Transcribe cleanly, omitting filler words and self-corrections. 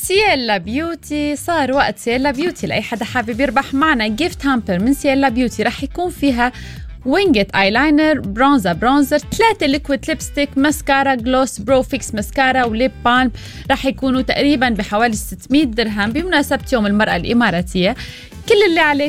سييلا بيوتي صار وقت سييلا بيوتي لأي حدا حابب يربح معنا جيفت هامبر من سييلا بيوتي. رح يكون فيها وينجت ايلاينر، برونزر 3 ليكويد ليبستيك، مسكارا، جلوس، برو فيكس مسكارا وليب بالم. رح يكونوا تقريبا بحوالي 600 درهم بمناسبة يوم المرأة الإماراتية. كل اللي عليك